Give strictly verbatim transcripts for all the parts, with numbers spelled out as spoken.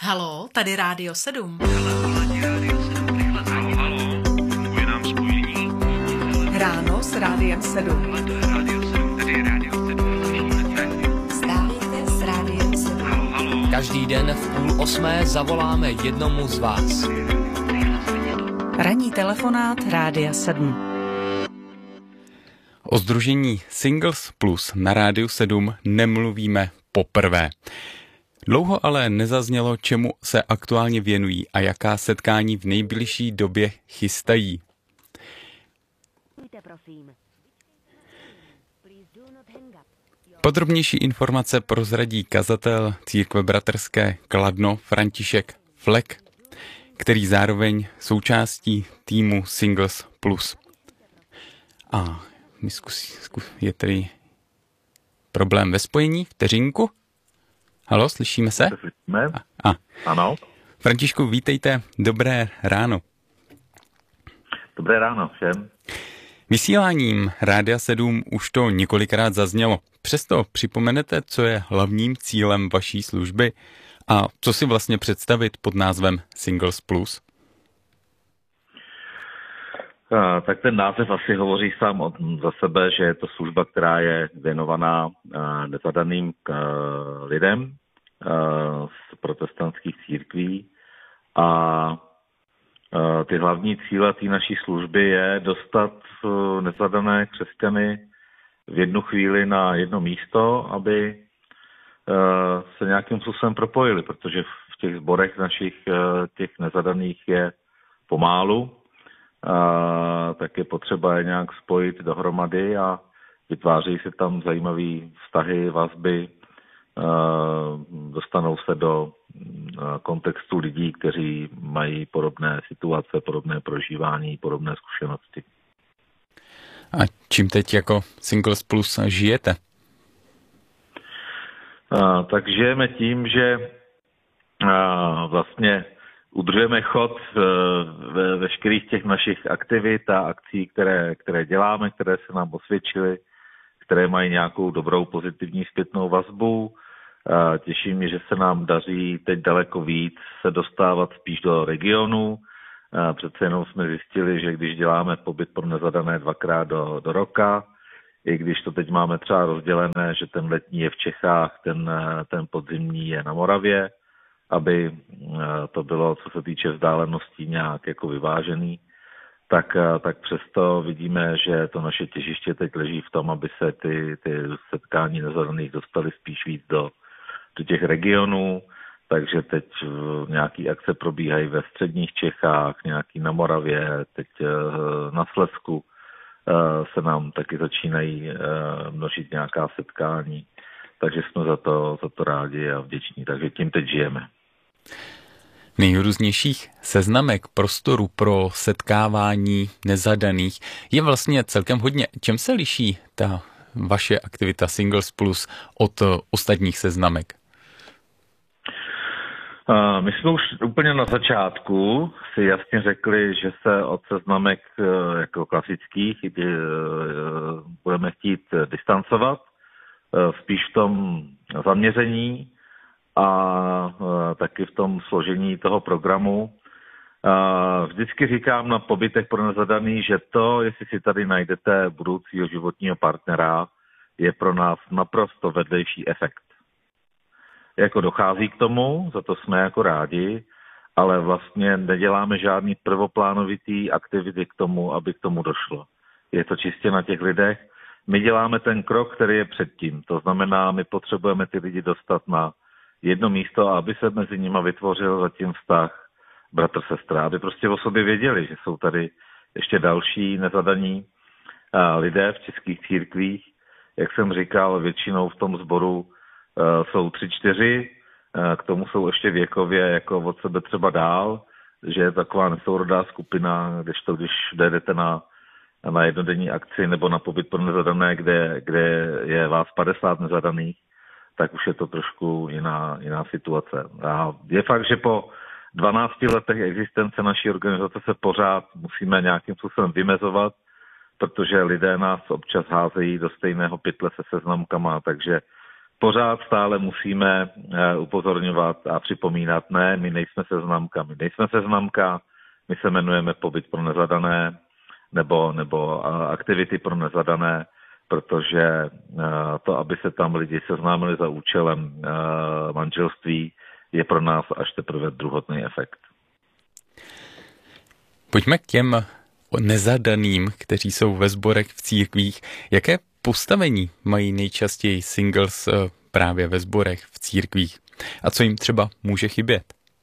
Haló, tady Rádio sedm. Ráno s Rádiem sedm. Stávejte s Rádiem sedm. Každý den v půl osmé zavoláme jednomu z vás. Ranní telefonát Rádia sedm. O sdružení Singles Plus na Rádiu sedm nemluvíme poprvé. Dlouho ale nezaznělo, čemu se aktuálně věnují a jaká setkání v nejbližší době chystají. Podrobnější informace prozradí kazatel církve bratrské Kladno František Flek, který zároveň součástí týmu Singles Plus. A my zkusí, zkus, je tady problém ve spojení, vteřinku. Haló, slyšíme se? Slyšíme. A, a. Ano. Františku, vítejte, dobré ráno. Dobré ráno všem. Vysíláním Rádia sedm už to několikrát zaznělo. Přesto připomenete, co je hlavním cílem vaší služby a co si vlastně představit pod názvem Singles Plus? A, tak ten název asi hovoří sám od, za sebe, že je to služba, která je věnovaná a, nezadaným k, a, lidem a, z protestantských církví a, a ty hlavní cíle té naší služby je dostat nezadané křesťany v jednu chvíli na jedno místo, aby se nějakým způsobem propojili, protože v těch sborech našich těch nezadaných je pomálu, tak je potřeba je nějak spojit dohromady a vytvářejí se tam zajímavé vztahy, vazby, dostanou se do kontextu lidí, kteří mají podobné situace, podobné prožívání, podobné zkušenosti. A čím teď jako Singles Plus žijete? A, tak žijeme tím, že a, vlastně udržujeme chod ve veškerých těch našich aktivit a akcí, které, které děláme, které se nám osvědčily, které mají nějakou dobrou pozitivní zpětnou vazbu. A těší mě, že se nám daří teď daleko víc se dostávat spíš do regionu. A přece jenom jsme zjistili, že když děláme pobyt pro nezadané dvakrát do, do roka, i když to teď máme třeba rozdělené, že ten letní je v Čechách, ten, ten podzimní je na Moravě, aby to bylo, co se týče vzdáleností, nějak jako vyvážený, tak, tak přesto vidíme, že to naše těžiště teď leží v tom, aby se ty, ty setkání nezadaných dostaly spíš víc do, do těch regionů, takže teď nějaký akce probíhají ve středních Čechách, nějaký na Moravě, teď na Slezsku se nám taky začínají množit nějaká setkání, takže jsme za to, za to rádi a vděční, takže tím teď žijeme. Nejrůznějších seznamek prostoru pro setkávání nezadaných je vlastně celkem hodně. Čem se liší ta vaše aktivita Singles Plus od ostatních seznamek? My jsme už úplně na začátku si jasně řekli, že se od seznamek jako klasických budeme chtít distancovat, spíš v tom zaměření a taky v tom složení toho programu. Vždycky říkám na pobytech pro nezadaný, že to, jestli si tady najdete budoucího životního partnera, je pro nás naprosto vedlejší efekt. Jako dochází k tomu, za to jsme jako rádi, ale vlastně neděláme žádný prvoplánovitý aktivity k tomu, aby k tomu došlo. Je to čistě na těch lidech. My děláme ten krok, který je předtím. To znamená, my potřebujeme ty lidi dostat na jedno místo, aby se mezi nimi vytvořil zatím vztah bratr-sestra, aby prostě o sobě věděli, že jsou tady ještě další nezadaní lidé v českých církvích. Jak jsem říkal, většinou v tom sboru jsou tři, čtyři, k tomu jsou ještě věkově jako od sebe třeba dál, že je taková nesourodá skupina, kdežto když jdete na, na jednodenní akci nebo na pobyt pro nezadané, kde, kde je vás padesát nezadaných, tak už je to trošku jiná, jiná situace. A je fakt, že po dvanácti letech existence naší organizace se pořád musíme nějakým způsobem vymezovat, protože lidé nás občas házejí do stejného pytle se seznamkama, takže pořád stále musíme upozorňovat a připomínat, ne, my nejsme seznamka, my nejsme seznamka, my se jmenujeme Pobyt pro nezadané nebo, nebo aktivity pro nezadané, protože to, aby se tam lidi seznámili za účelem manželství, je pro nás až teprve druhotný efekt. Pojďme k těm nezadaným, kteří jsou ve sborech v církvích. Jaké postavení mají nejčastěji singles právě ve sborech v církvích? A co jim třeba může chybět?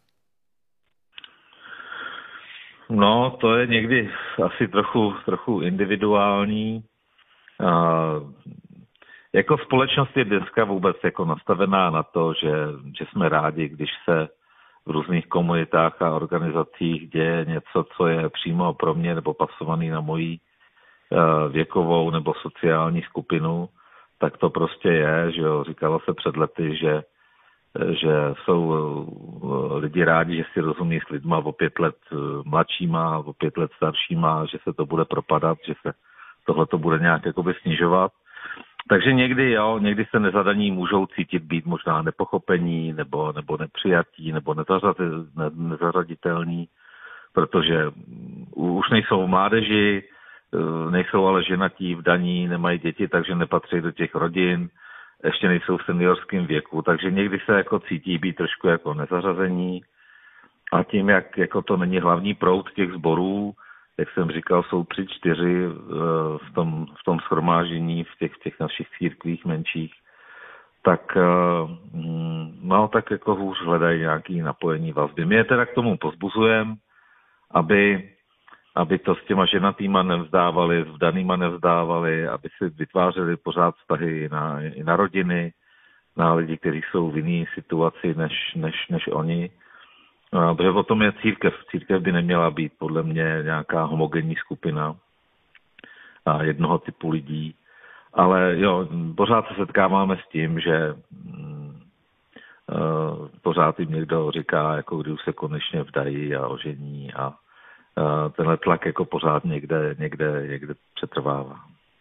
No, to je někdy asi trochu, trochu individuální. Uh, jako společnost je dneska vůbec jako nastavená na to, že, že jsme rádi, když se v různých komunitách a organizacích děje něco, co je přímo pro mě nebo pasovaný na moji uh, věkovou nebo sociální skupinu, tak to prostě je, že jo, říkalo se před lety, že že jsou lidi rádi, že si rozumí s lidma o pět let mladšíma, o pět let staršíma, že se to bude propadat, že se tohle to bude nějak jakoby snižovat. Takže někdy, jo, někdy se nezadaní můžou cítit být možná nepochopení, nebo, nebo nepřijatí, nebo nezařaditelní, protože už nejsou mládeži, nejsou ale ženatí, vdaní, nemají děti, takže nepatří do těch rodin, ještě nejsou v seniorském věku, takže někdy se jako cítí být trošku jako nezařazení a tím, jak jako to není hlavní proud těch sborů, jak jsem říkal, jsou tři, čtyři v tom, v tom shromáždění v těch, v těch našich církvích menších, tak no, tak jako hůř hledají nějaký napojení vazby. My je teda k tomu pozbuzujeme, aby aby to s těma ženatýma nevzdávali, s vdanýma nevzdávali, aby si vytvářeli pořád vztahy i na, i na rodiny, na lidi, kteří jsou v jiné situaci než, než, než oni. A, protože o tom je církev. Církev by neměla být podle mě nějaká homogenní skupina a jednoho typu lidí. Ale jo, pořád se setkáváme s tím, že mm, uh, pořád jim někdo říká, jako kdy už se konečně vdají a ožení a tenhle tlak jako pořád někde, někde, někde přetrvává.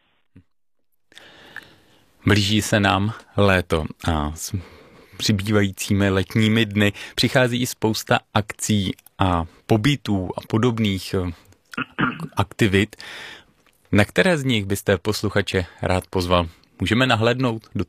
Blíží se nám léto a s přibývajícími letními dny přichází i spousta akcí a pobytů a podobných aktivit. Na které z nich byste posluchače rád pozval? Můžeme nahlédnout do